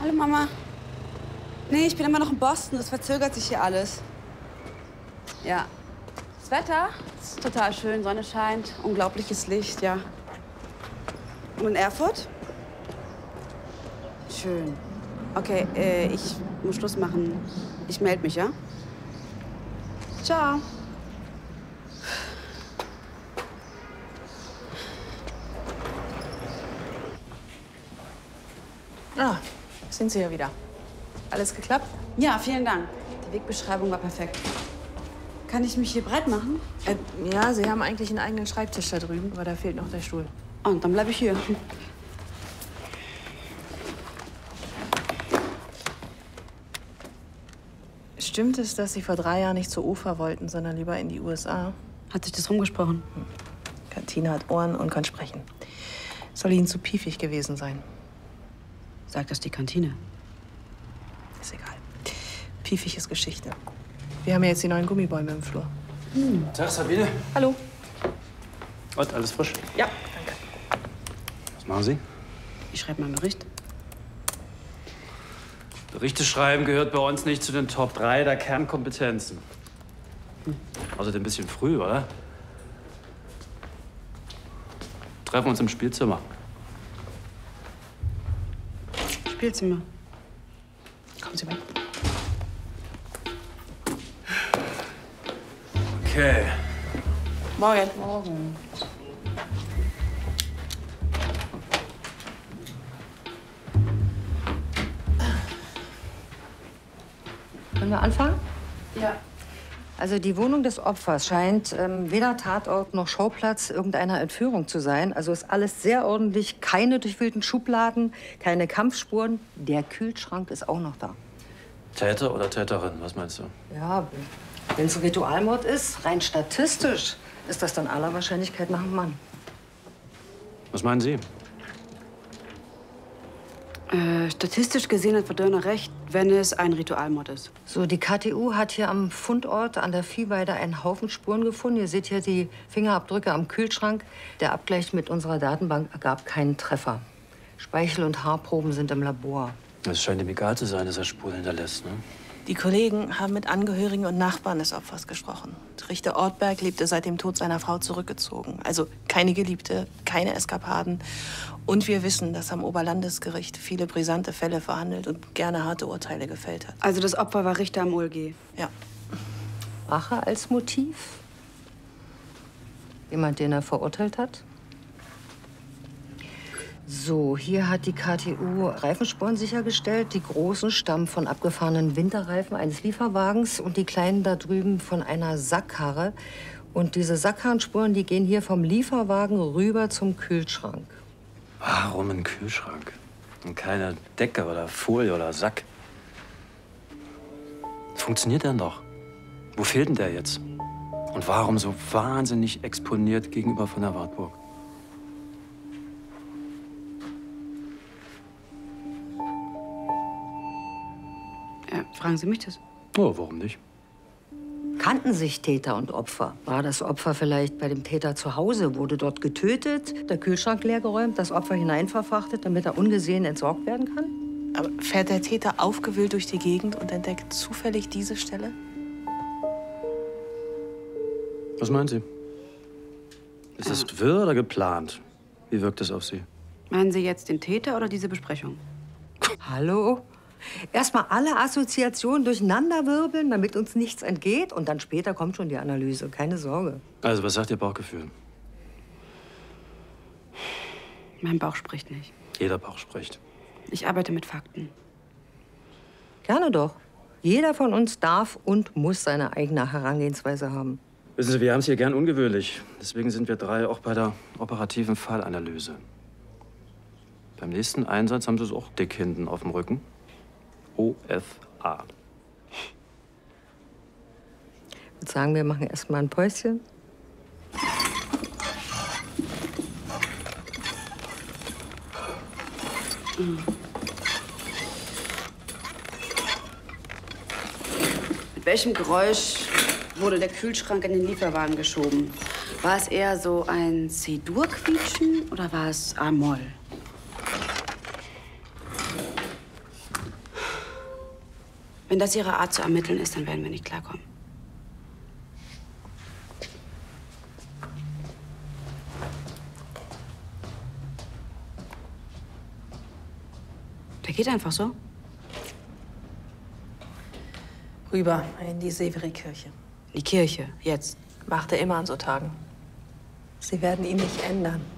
Hallo, Mama. Nee, ich bin immer noch in Boston. Es verzögert sich hier alles. Ja. Das Wetter ist total schön. Sonne scheint. Unglaubliches Licht, ja. Und in Erfurt? Schön. Okay, ich muss Schluss machen. Ich melde mich, ja? Ciao. Ah, sind Sie ja wieder. Alles geklappt? Ja, vielen Dank. Die Wegbeschreibung war perfekt. Kann ich mich hier breit machen? Ja, Sie haben eigentlich einen eigenen Schreibtisch da drüben, aber da fehlt noch der Stuhl. Und dann bleibe ich hier. Stimmt es, dass Sie vor 3 Jahren nicht zur UFA wollten, sondern lieber in die USA? Hat sich das rumgesprochen? Kantine hat Ohren und kann sprechen. Soll Ihnen zu piefig gewesen sein. Sagt das die Kantine? Ist egal. Piefig ist Geschichte. Wir haben ja jetzt die neuen Gummibäume im Flur. Tag, Sabine. Hallo. Und alles frisch? Ja, danke. Was machen Sie? Ich schreibe mal einen Bericht. Berichte schreiben gehört bei uns nicht zu den Top 3 der Kernkompetenzen. Außerdem ein bisschen früh, oder? Treffen wir uns im Spielzimmer. Spielzimmer. Kommen Sie mit. Okay. Morgen. Morgen. Können wir anfangen? Ja. Also die Wohnung des Opfers scheint weder Tatort noch Schauplatz irgendeiner Entführung zu sein. Also ist alles sehr ordentlich, keine durchwühlten Schubladen, keine Kampfspuren. Der Kühlschrank ist auch noch da. Täter oder Täterin, was meinst du? Ja, wenn es ein Ritualmord ist, rein statistisch, ist das dann aller Wahrscheinlichkeit nach einem Mann. Was meinen Sie? Statistisch gesehen hat Frau Dörner recht, wenn es ein Ritualmord ist. So, die KTU hat hier am Fundort an der Viehweide einen Haufen Spuren gefunden. Ihr seht hier die Fingerabdrücke am Kühlschrank. Der Abgleich mit unserer Datenbank ergab keinen Treffer. Speichel- und Haarproben sind im Labor. Es scheint ihm egal zu sein, dass er Spuren hinterlässt, ne? Die Kollegen haben mit Angehörigen und Nachbarn des Opfers gesprochen. Richter Ortberg lebte seit dem Tod seiner Frau zurückgezogen. Also keine Geliebte, keine Eskapaden. Und wir wissen, dass am Oberlandesgericht viele brisante Fälle verhandelt und gerne harte Urteile gefällt hat. Also das Opfer war Richter am OLG. Ja. Rache als Motiv? Jemand, den er verurteilt hat? So, hier hat die KTU Reifenspuren sichergestellt. Die großen stammen von abgefahrenen Winterreifen eines Lieferwagens und die kleinen da drüben von einer Sackkarre. Und diese Sackkarrenspuren, die gehen hier vom Lieferwagen rüber zum Kühlschrank. Warum ein Kühlschrank? Und keine Decke oder Folie oder Sack? Funktioniert denn doch? Wo fehlt denn der jetzt? Und warum so wahnsinnig exponiert gegenüber von der Wartburg? Fragen Sie mich das? Oh, warum nicht? Kannten sich Täter und Opfer? War das Opfer vielleicht bei dem Täter zu Hause? Wurde dort getötet, der Kühlschrank leergeräumt, das Opfer hineinverfrachtet, damit er ungesehen entsorgt werden kann? Aber fährt der Täter aufgewühlt durch die Gegend und entdeckt zufällig diese Stelle? Was meinen Sie? Ist das wirr oder geplant? Wie wirkt es auf Sie? Meinen Sie jetzt den Täter oder diese Besprechung? Hallo? Erstmal alle Assoziationen durcheinanderwirbeln, damit uns nichts entgeht. Und dann später kommt schon die Analyse. Keine Sorge. Also, was sagt Ihr Bauchgefühl? Mein Bauch spricht nicht. Jeder Bauch spricht. Ich arbeite mit Fakten. Gerne doch. Jeder von uns darf und muss seine eigene Herangehensweise haben. Wissen Sie, wir haben es hier gern ungewöhnlich. Deswegen sind wir 3 auch bei der operativen Fallanalyse. Beim nächsten Einsatz haben Sie es auch dick hinten auf dem Rücken. OFA. Ich würde sagen, wir machen erst mal ein Päuschen. Mit welchem Geräusch wurde der Kühlschrank in den Lieferwagen geschoben? War es eher so ein C-Dur-Quietschen oder war es A-Moll? Wenn das Ihre Art zu ermitteln ist, dann werden wir nicht klarkommen. Der geht einfach so? Rüber in die Die Kirche, jetzt. Macht er immer an so Tagen. Sie werden ihn nicht ändern.